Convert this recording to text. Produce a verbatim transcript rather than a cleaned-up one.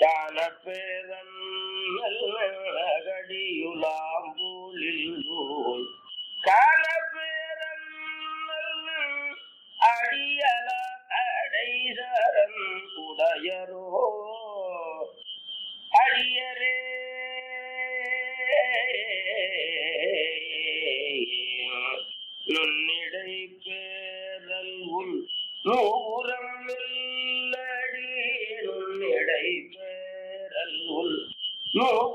தானப்பேரன் அகடியுலாம்பூலில் காணப்பேரன் அடியல அடைசரன் உடையரோ அடியரே நுண்ணிடை barrel உள் நூறம் நெல்லடி நுண்ணிடை barrel உள் நூ